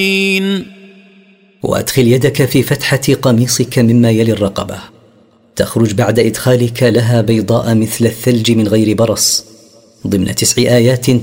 وأدخل يدك في فتحة قميصك مما يلي الرقبة، تخرج بعد إدخالك لها بيضاء مثل الثلج من غير برص، ضمن 9 آيات